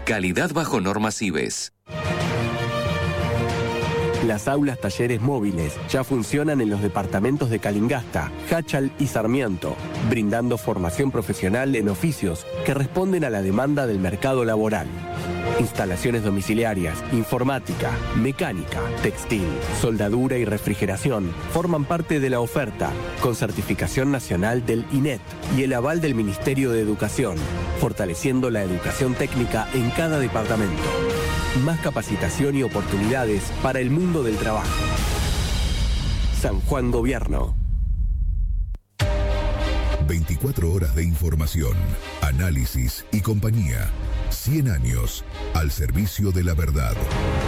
Calidad bajo normas IBES. Las aulas talleres móviles ya funcionan en los departamentos de Calingasta, Jáchal y Sarmiento, brindando formación profesional en oficios que responden a la demanda del mercado laboral. Instalaciones domiciliarias, informática, mecánica, textil, soldadura y refrigeración forman parte de la oferta, con certificación nacional del INET y el aval del Ministerio de Educación, fortaleciendo la educación técnica en cada departamento. Más capacitación y oportunidades para el mundo del trabajo. San Juan Gobierno. 24 horas de información, análisis y compañía. 100 años al servicio de la verdad.